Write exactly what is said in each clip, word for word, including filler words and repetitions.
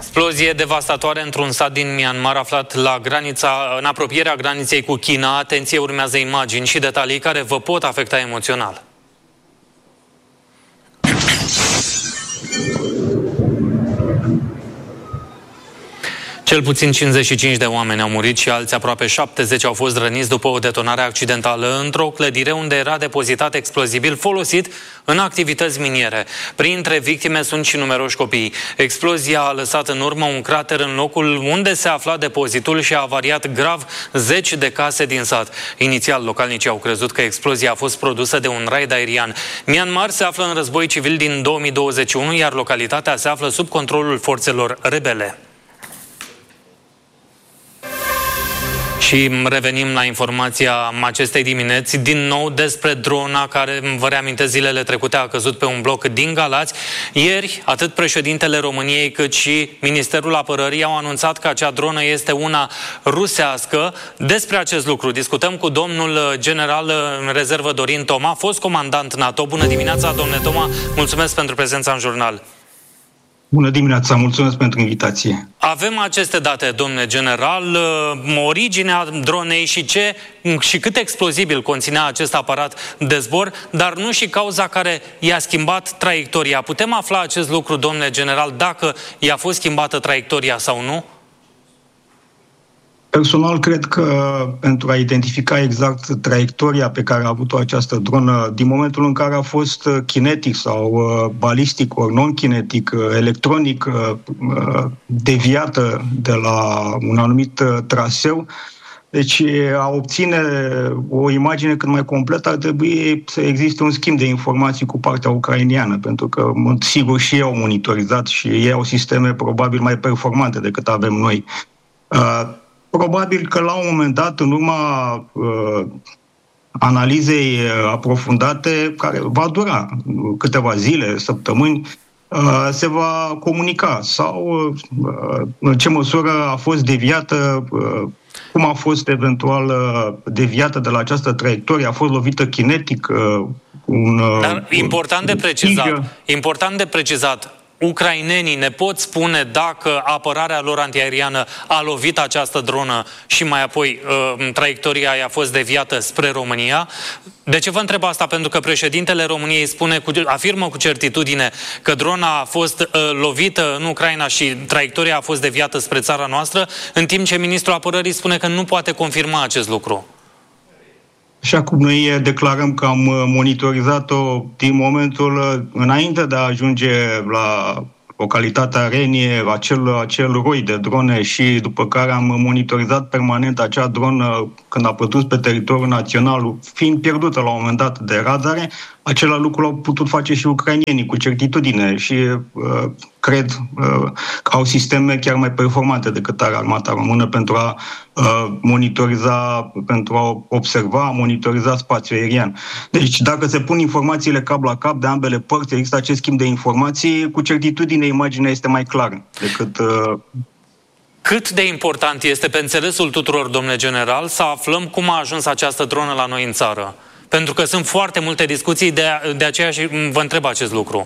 Explozie devastatoare într-un sat din Myanmar aflat la granița, în apropierea graniței cu China. Atenție, urmează imagini și detalii care vă pot afecta emoțional. Cel puțin cincizeci și cinci de oameni au murit și alți aproape șaptezeci au fost răniți după o detonare accidentală într-o clădire unde era depozitat explozibil folosit în activități miniere. Printre victime sunt și numeroși copii. Explozia a lăsat în urmă un crater în locul unde se afla depozitul și a avariat grav zeci de case din sat. Inițial, localnicii au crezut că explozia a fost produsă de un raid aerian. Myanmar se află în război civil din două mii douăzeci și unu, iar localitatea se află sub controlul forțelor rebele. Și revenim la informația acestei dimineți, din nou despre drona care, vă reamintesc, zilele trecute a căzut pe un bloc din Galați. Ieri, atât președintele României cât și Ministerul Apărării au anunțat că acea dronă este una rusească. Despre acest lucru discutăm cu domnul general în rezervă Dorin Toma, fost comandant NATO. Bună dimineața, domnule Toma, mulțumesc pentru prezența în jurnal. Bună dimineața, mulțumesc pentru invitație. Avem aceste date, domnule general, originea dronei și ce și cât explozibil conținea acest aparat de zbor, dar nu și cauza care i-a schimbat traiectoria. Putem afla acest lucru, domnule general, dacă i-a fost schimbată traiectoria sau nu? Personal, cred că pentru a identifica exact traiectoria pe care a avut-o această dronă, din momentul în care a fost kinetic sau balistic, ori non-kinetic, electronic, deviată de la un anumit traseu, deci a obține o imagine cât mai completă ar trebui să existe un schimb de informații cu partea ucrainiană, pentru că, sigur, și ei au monitorizat și ei au sisteme probabil mai performante decât avem noi. Probabil că la un moment dat, în urma uh, analizei aprofundate, care va dura câteva zile, săptămâni, uh, se va comunica sau uh, în ce măsură a fost deviată, uh, cum a fost eventual uh, deviată de la această traiectorie, a fost lovită kinetic. Uh, un, uh, Dar important de precizat, important de precizat, ucrainenii ne pot spune dacă apărarea lor antiaeriană a lovit această dronă și mai apoi uh, traiectoria i-a fost deviată spre România? De ce vă întreb asta? Pentru că președintele României spune, cu, afirmă cu certitudine că drona a fost uh, lovită în Ucraina și traiectoria a fost deviată spre țara noastră, în timp ce ministrul apărării spune că nu poate confirma acest lucru. Așa cum noi declarăm că am monitorizat-o din momentul înainte de a ajunge la localitatea Renie, acel, acel roi de drone și după care am monitorizat permanent acea dronă când a pătruns pe teritoriul național, fiind pierdută la un moment dat de radare, același lucru au putut face și ucrainienii cu certitudine și uh, cred uh, că au sisteme chiar mai performante decât are armata română pentru a uh, monitoriza, pentru a observa, a monitoriza spațiul aerian. Deci dacă se pun informațiile cap la cap de ambele părți, există acest schimb de informații, cu certitudine imaginea este mai clară decât... Uh, Cât de important este, pe înțelesul tuturor, domnule general, să aflăm cum a ajuns această dronă la noi în țară? Pentru că sunt foarte multe discuții, de, de aceea și vă întreb acest lucru.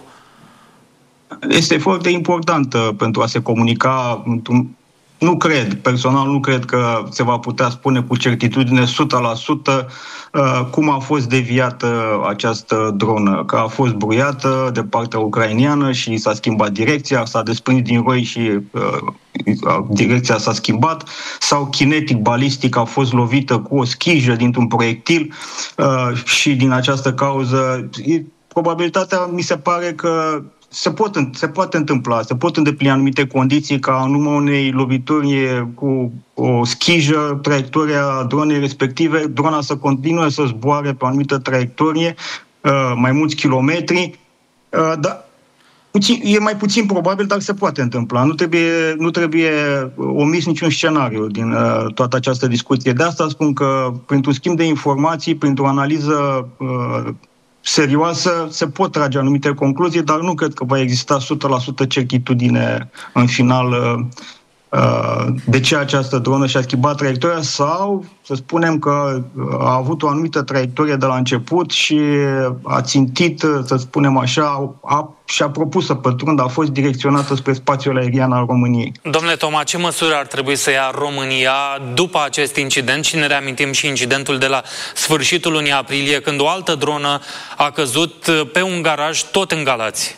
Este foarte important pentru a se comunica. Nu cred, personal nu cred că se va putea spune cu certitudine o sută la sută cum a fost deviată această dronă, că a fost bruiată de partea ucrainiană și s-a schimbat direcția, s-a desprins din roi și uh, direcția s-a schimbat, sau kinetic, balistic, a fost lovită cu o schijă dintr-un proiectil uh, și din această cauză probabilitatea mi se pare că Se, pot, se poate întâmpla, se pot îndeplini anumite condiții ca în urma unei lovituri cu o schijă, traiectoria dronei respective, drona să continue să zboare pe o anumită traiectorie, mai mulți kilometri, dar puțin, e mai puțin probabil, dar se poate întâmpla. Nu trebuie, nu trebuie omis niciun scenariu din toată această discuție. De asta spun că printr-un schimb de informații, printr-o analiză serioasă, se pot trage anumite concluzii, dar nu cred că va exista o sută la sută certitudine în final de ce această dronă și-a schimbat traiectoria sau să spunem că a avut o anumită traiectorie de la început și a țintit, să spunem așa, a, și-a propus să pătrundă, a fost direcționată spre spațiul aerian al României. Domnule Toma, ce măsuri ar trebui să ia România după acest incident? Și ne reamintim și incidentul de la sfârșitul lunii aprilie, când o altă dronă a căzut pe un garaj tot în Galați.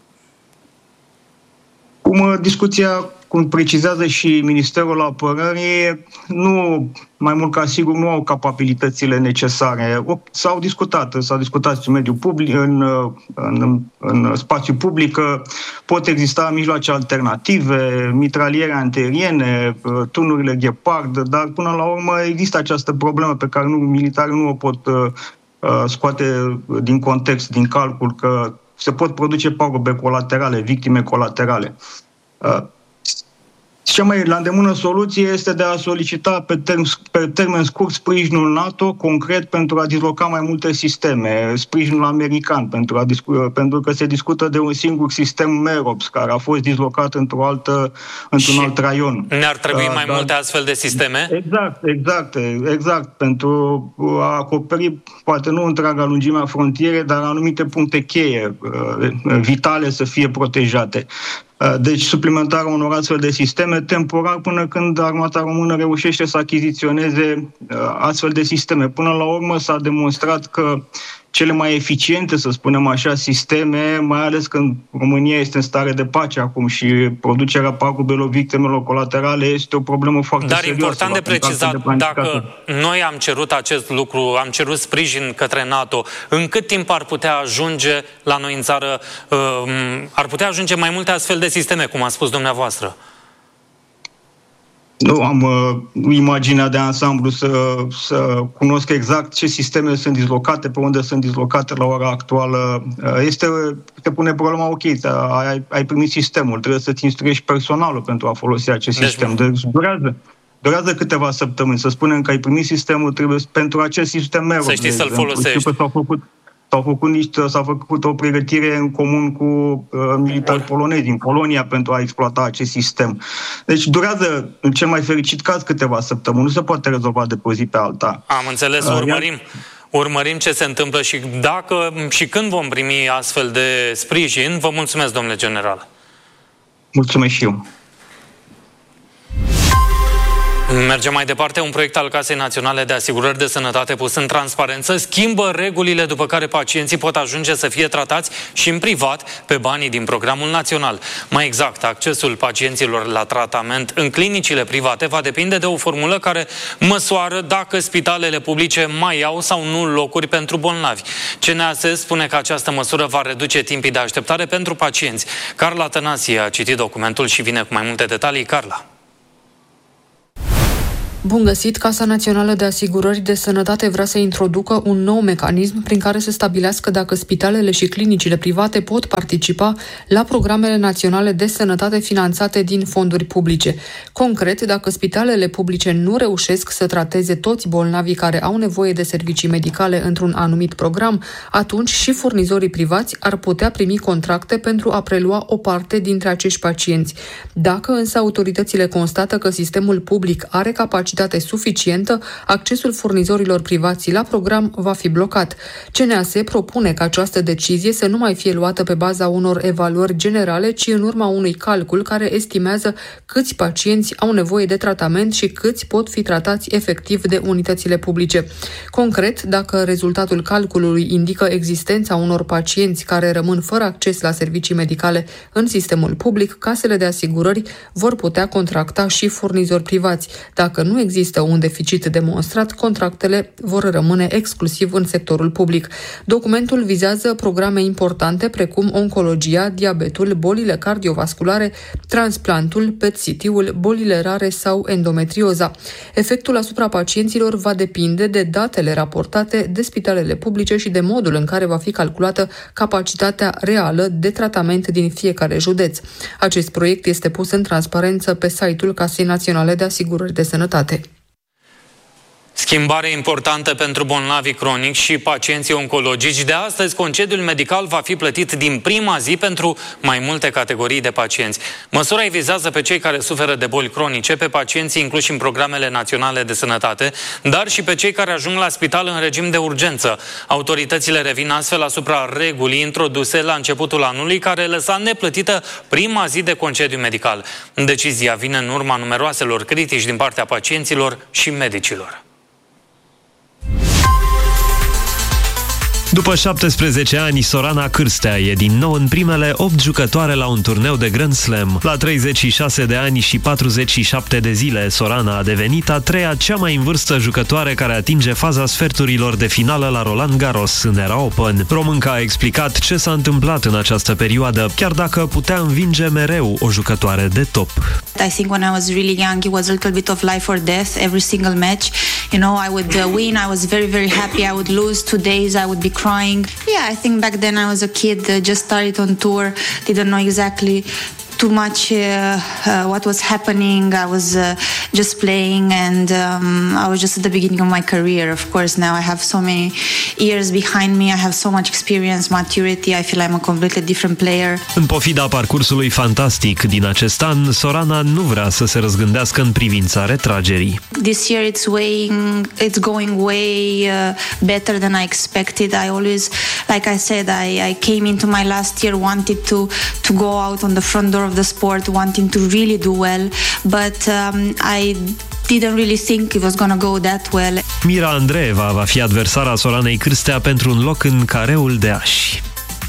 Cum discuția, cum precizează și Ministerul Apărării, nu, mai mult ca sigur, nu au capabilitățile necesare. S-au discutat, s-au discutat în mediul public, în, în, în spațiu public, pot exista mijloace alternative, mitraliere antiaeriene, tunurile Gepard, dar până la urmă există această problemă pe care nu, militarii nu o pot uh, scoate din context, din calcul, că se pot produce pagube colaterale, victime colaterale. Uh, Cea mai la îndemână soluție este de a solicita pe, term, pe termen scurt sprijinul NATO concret pentru a disloca mai multe sisteme, sprijinul american, pentru, a discu, pentru că se discută de un singur sistem MEROPS care a fost dislocat într-o altă, într-un alt raion. Ne-ar trebui mai Dar, multe astfel de sisteme? Exact, exact, exact, pentru a acoperi poate nu întreaga lungime a frontierei, dar anumite puncte cheie vitale să fie protejate. Deci suplimentarea unor astfel de sisteme temporar până când armata română reușește să achiziționeze astfel de sisteme. Până la urmă s-a demonstrat că cele mai eficiente, să spunem așa, sisteme, mai ales când România este în stare de pace acum și producerea pagubelor victimelor colaterale este o problemă foarte Dar serioasă. Dar important de precizat, de dacă noi am cerut acest lucru, am cerut sprijin către NATO, în cât timp ar putea ajunge la noi în țară, ar putea ajunge mai multe astfel de sisteme, cum a spus dumneavoastră? Nu am uh, imaginea de ansamblu să, să cunosc exact ce sisteme sunt dislocate, pe unde sunt dislocate la ora actuală. Uh, este, te pune problema, ok, ai, ai primit sistemul, trebuie să-ți instruiești personalul pentru a folosi acest deci, sistem. Deci durează, durează câteva săptămâni. Să spunem că ai primit sistemul, trebuie pentru acest sistem MEROPS. Să știi să-l folosești. S-au făcut, s-au făcut niște, s-a făcut o pregătire în comun cu uh, militari polonezi din Polonia pentru a exploata acest sistem. Deci durează, în cel mai fericit caz, câteva săptămâni. Nu se poate rezolva de pe o zi pe alta. Am înțeles, urmărim. Urmărim ce se întâmplă și dacă și când vom primi astfel de sprijin. Vă mulțumesc, domnule general. Mulțumesc și eu. Mergem mai departe. Un proiect al Casei Naționale de Asigurări de Sănătate pus în transparență schimbă regulile după care pacienții pot ajunge să fie tratați și în privat pe banii din programul național. Mai exact, accesul pacienților la tratament în clinicile private va depinde de o formulă care măsoară dacă spitalele publice mai au sau nu locuri pentru bolnavi. C N A S spune că această măsură va reduce timpii de așteptare pentru pacienți. Carla Tănasie a citit documentul și vine cu mai multe detalii. Carla. Bun găsit! Casa Națională de Asigurări de Sănătate vrea să introducă un nou mecanism prin care să stabilească dacă spitalele și clinicile private pot participa la programele naționale de sănătate finanțate din fonduri publice. Concret, dacă spitalele publice nu reușesc să trateze toți bolnavii care au nevoie de servicii medicale într-un anumit program, atunci și furnizorii privați ar putea primi contracte pentru a prelua o parte dintre acești pacienți. Dacă însă autoritățile constată că sistemul public are capacitate suficientă, accesul furnizorilor privați la program va fi blocat. C N A S propune ca această decizie să nu mai fie luată pe baza unor evaluări generale, ci în urma unui calcul care estimează câți pacienți au nevoie de tratament și câți pot fi tratați efectiv de unitățile publice. Concret, dacă rezultatul calculului indică existența unor pacienți care rămân fără acces la servicii medicale în sistemul public, casele de asigurări vor putea contracta și furnizori privați. Dacă nu există un deficit demonstrat, contractele vor rămâne exclusiv în sectorul public. Documentul vizează programe importante precum oncologia, diabetul, bolile cardiovasculare, transplantul, P E T-C T-ul, bolile rare sau endometrioza. Efectul asupra pacienților va depinde de datele raportate de spitalele publice și de modul în care va fi calculată capacitatea reală de tratament din fiecare județ. Acest proiect este pus în transparență pe site-ul Casei Naționale de Asigurări de Sănătate. Schimbare importantă pentru bolnavii cronici și pacienții oncologici. De astăzi, concediul medical va fi plătit din prima zi pentru mai multe categorii de pacienți. Măsura îi vizează pe cei care suferă de boli cronice, pe pacienții incluși în programele naționale de sănătate, dar și pe cei care ajung la spital în regim de urgență. Autoritățile revin astfel asupra regulii introduse la începutul anului, care lăsa neplătită prima zi de concediu medical. Decizia vine în urma numeroaselor critici din partea pacienților și medicilor. După șaptesprezece ani, Sorana Cârstea e din nou în primele opt jucătoare la un turneu de Grand Slam. La treizeci și șase de ani și patruzeci și șapte de zile, Sorana a devenit a treia cea mai în vârstă jucătoare care atinge faza sferturilor de finală la Roland Garros în era Open. Românca a explicat ce s-a întâmplat în această perioadă, chiar dacă putea învinge mereu o jucătoare de top. I think when I was really young, it was a little bit of life or death every single match. You know, I would uh, win, I was very, very happy. I would lose two days, I would be crying. Yeah, I think back then I was a kid, uh, just started on tour, didn't know exactly too much uh, uh, what was happening. I was uh, just playing and um, I was just at the beginning of my career. Of course, now I have so many years behind me. I have so much experience, maturity. I feel I'm a completely different player. În pofida parcursului fantastic din acest an, Sorana nu vrea să se răzgândească în privința retragerii. This year it's way, it's going way uh, better than I expected. I always, like I said, I, I came into my last year wanted to to go out on the front door of the sport, wanting to really do well, but um, I didn't really think it was gonna go that well. Mira Andreeva va fi adversara Soranei Cârstea pentru un loc în careul de ași.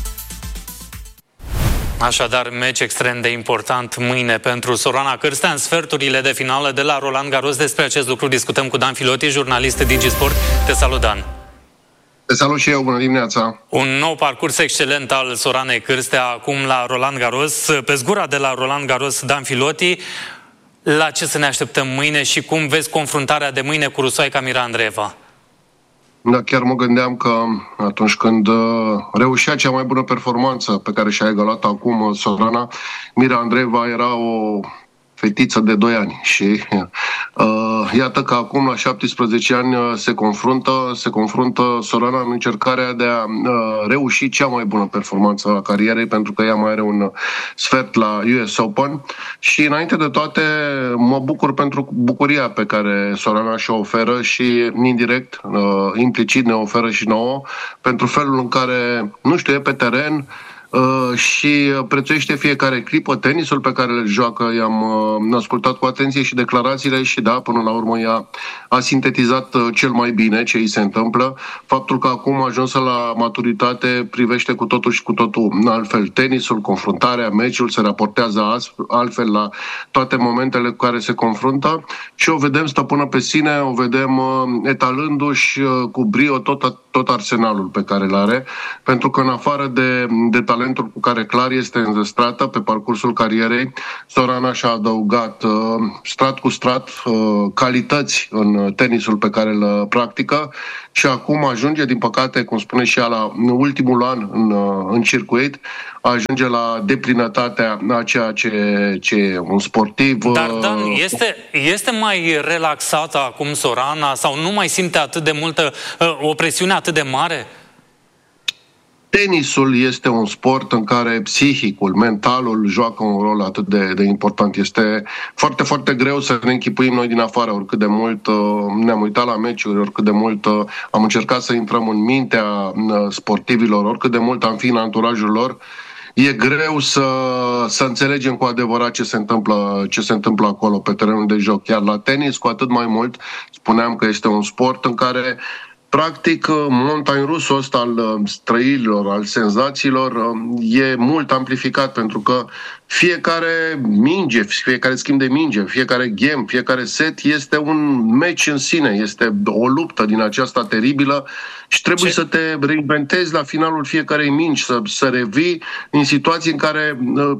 Așadar, meci extrem de important mâine pentru Sorana Cârstea în sferturile de finală de la Roland Garros. Despre acest lucru discutăm cu Dan Filoti, jurnalist DigiSport. Te salut, Dan! Te salut și eu, bună dimineața! Un nou parcurs excelent al Soranei Cârstea acum la Roland Garros. Pe zgura de la Roland Garros, Dan Filoti, la ce să ne așteptăm mâine și cum vezi confruntarea de mâine cu rusoaica Mira Andreeva? Da, chiar mă gândeam că atunci când reușea cea mai bună performanță pe care și-a egalat acum Sorana, Mira Andreeva era o fetiță de doi ani și uh, iată că acum la șaptesprezece ani se confruntă, se confruntă Sorana în încercarea de a uh, reuși cea mai bună performanță a carierei, pentru că ea mai are un sfert la U S Open și înainte de toate mă bucur pentru bucuria pe care Sorana și-o oferă și indirect, uh, implicit ne oferă și nouă, pentru felul în care, nu știu, e pe teren Uh, și prețuiește fiecare clipă, tenisul pe care îl joacă. I-am uh, ascultat cu atenție și declarațiile și da, până la urmă ea a sintetizat uh, cel mai bine ce îi se întâmplă. Faptul că acum a ajuns la maturitate privește cu totul și cu totul altfel tenisul, confruntarea, meciul, se raportează altfel la toate momentele cu care se confruntă și o vedem stăpână pe sine, o vedem uh, etalându-și uh, cu brio tot, tot arsenalul pe care îl are, pentru că în afară de, de talent talentul cu care clar este înzestrată pe parcursul carierei, Sorana și-a adăugat uh, strat cu strat uh, calități în tenisul pe care îl practică și acum ajunge, din păcate, cum spune și ea, la ultimul an în, uh, în circuit, ajunge la deplinătatea a ceea ce, ce un sportiv... Uh, Dar, Dan, este, este mai relaxată acum Sorana sau nu mai simte atât de multă, uh, o presiune atât de mare? Tenisul este un sport în care psihicul, mentalul joacă un rol atât de, de important. Este foarte, foarte greu să ne închipuim noi din afară, oricât de mult ne-am uitat la meciuri, oricât de mult am încercat să intrăm în mintea sportivilor, oricât de mult am fi în anturajul lor. E greu să, să înțelegem cu adevărat ce se întâmplă, ce se întâmplă acolo pe terenul de joc. Chiar la tenis, cu atât mai mult, spuneam că este un sport în care practic, montagne rusul ăsta al străilor, al senzațiilor, e mult amplificat, pentru că fiecare minge, fiecare schimb de minge, fiecare game, fiecare set este un meci în sine, este o luptă din aceasta teribilă și trebuie Ce? să te reinventezi la finalul fiecarei mingi, să, să revii în situații în care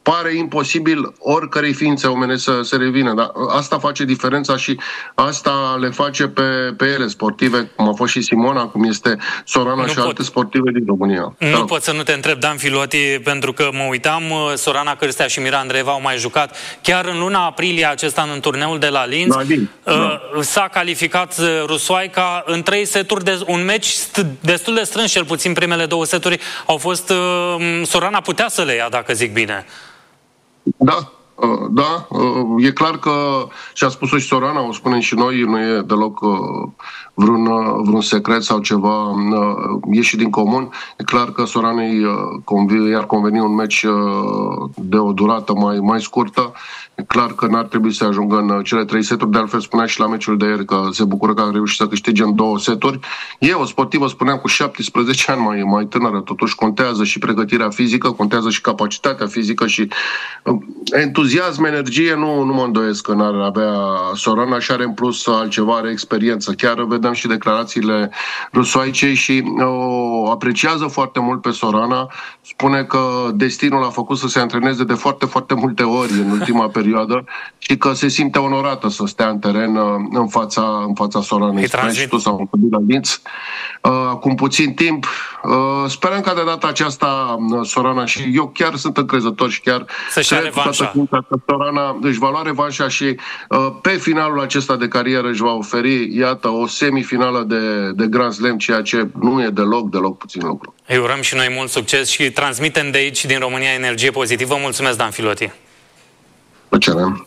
pare imposibil oricărei ființe omene să se revină, dar asta face diferența și asta le face pe, pe ele sportive, cum a fost și Simona, cum este Sorana nu și pot. alte sportive din România. Nu da. pot să nu te întreb, Dan Filoti, pentru că mă uitam, Sorana Cârstea și Mira Andreeva au mai jucat chiar în luna aprilie acest an în turneul de la Linz. Da, din. Da. S-a calificat Rusoaica în trei seturi, de un meci destul de strâns, cel puțin primele două seturi au fost, Sorana putea să le ia, dacă zic bine. Da, da, e clar că, și a spus-o și Sorana, o spunem și noi, nu e deloc vreun, vreun secret sau ceva ieșit din comun. E clar că Soranei i-ar conveni un meci de o durată mai, mai scurtă. E clar că n-ar trebui să ajungă în cele trei seturi, de altfel spunea și la meciul de ieri că se bucură că a reușit să câștige în două seturi. E o sportivă, spuneam, cu șaptesprezece ani mai, mai tânără, totuși contează și pregătirea fizică, contează și capacitatea fizică și entuziasm, energie, nu, nu mă îndoiesc că n-ar avea Sorana și are în plus altceva, are experiență. Chiar vedem și declarațiile rusoaicei și o apreciază foarte mult pe Sorana, spune că destinul a făcut să se antreneze de foarte, foarte multe ori în ultima perioadă și că se simte onorată să stea în teren în fața, în fața Soranei. Spuneai și tu, s-au întâlnit la Linz. Acum puțin timp. Sperăm ca de data aceasta Sorana, și eu chiar sunt încrezător și chiar să-și ia revanșa. Că Sorana își va lua revanșa și pe finalul acesta de carieră își va oferi, iată, o semifinală de, de Grand Slam, ceea ce nu e deloc, deloc puțin lucru. Îi urăm și noi mult succes și transmitem de aici, din România, energie pozitivă. Mulțumesc, Dan Filoti. Plăcere.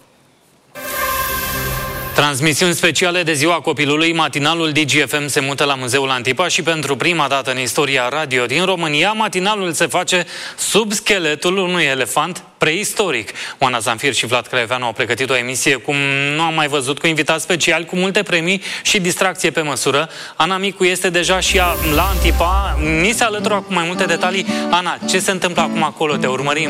Transmisiuni speciale de Ziua Copilului, matinalul D G F M se mută la Muzeul Antipa și pentru prima dată în istoria radio din România, matinalul se face sub scheletul unui elefant preistoric. Oana Zanfir și Vlad Craioveanu au pregătit o emisie cum nu am mai văzut, cu invitați speciali, cu multe premii și distracție pe măsură. Ana Micu este deja și ea la Antipa. Ni se alătură cu mai multe detalii. Ana, ce se întâmplă acum acolo? Te urmărim!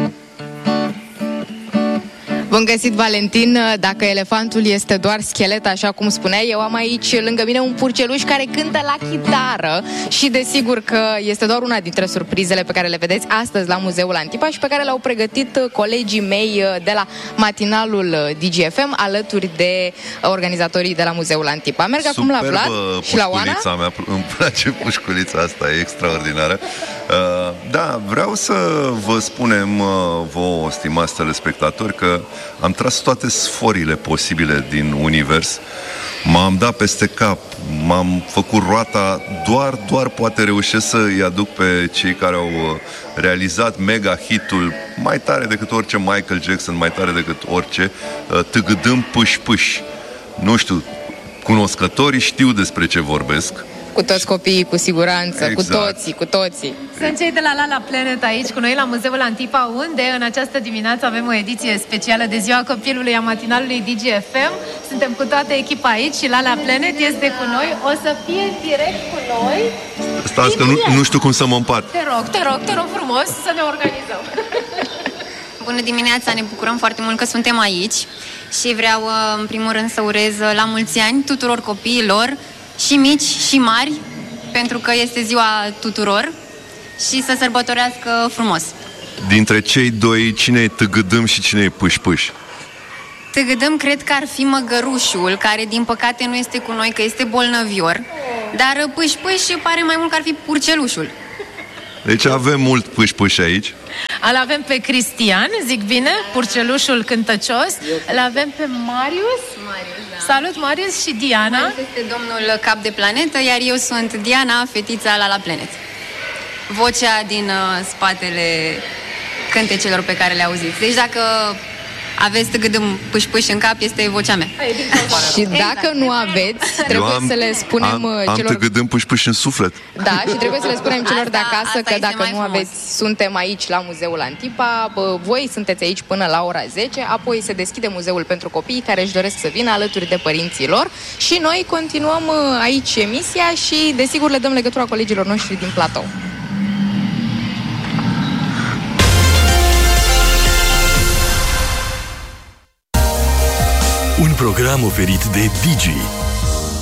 Bun găsit, Valentin! Dacă elefantul este doar schelet, așa cum spuneai, eu am aici lângă mine un purceluș care cântă la chitară și desigur că este doar una dintre surprizele pe care le vedeți astăzi la Muzeul Antipa și pe care le-au pregătit colegii mei de la matinalul D G F M alături de organizatorii de la Muzeul Antipa. Merg acum la Vlad și la Oana. Mea, îmi place pușculița asta, e extraordinară. Uh, da, vreau să vă spunem uh, vouă, stimați telespectatori, că am tras toate sforile posibile din univers, m-am dat peste cap, m-am făcut roata, doar, doar poate reușesc să-i aduc pe cei care au realizat mega hitul mai tare decât orice Michael Jackson, mai tare decât orice, tâgâdâm pâș-pâș. Nu știu, cunoscătorii știu despre ce vorbesc. Cu toți copiii, cu siguranță, exact. cu toții, cu toții. Sunt cei de la La La Planet aici cu noi la Muzeul Antipa, unde în această dimineață avem o ediție specială de Ziua Copilului a matinalului D G F M. Suntem cu toată echipa aici și La La Planet este cu noi. O să fie direct cu noi. Stați că nu, nu știu cum să mă împart. Te rog, te rog, te rog frumos să ne organizăm. Bună dimineața, ne bucurăm foarte mult că suntem aici și vreau în primul rând să urez la mulți ani tuturor copiilor, și mici și mari, pentru că este ziua tuturor, și să sărbătorească frumos. Dintre cei doi, cine e tâgâdâm și cine e pâș-pâș? Tâgâdâm cred că ar fi măgărușul, care din păcate nu este cu noi, că este bolnăvior, dar pâș-pâș pare mai mult că ar fi purcelușul. Deci avem mult pâș-pâș aici. Îl avem pe Cristian, zic bine, purcelușul cântăcios. Îl avem pe Marius. Marius, da. Salut, Marius, și Diana. Marius este domnul cap de planetă, iar eu sunt Diana, fetița La La Planet. Vocea din uh, spatele cântecelor pe care le auziți. Deci dacă aveți tâgâdâm pâș-pâș în cap, este vocea mea. Și dacă nu aveți, trebuie am, să le spunem am, celor... Am tâgâdâm pâș-pâș în suflet. Da, și trebuie să le spunem celor de acasă asta că dacă nu frumos. aveți, suntem aici la Muzeul Antipa, voi sunteți aici până la ora zece, apoi se deschide muzeul pentru copiii care își doresc să vină alături de părinții lor și noi continuăm aici emisia și desigur le dăm legătura colegilor noștri din platou. Un program oferit de Digi,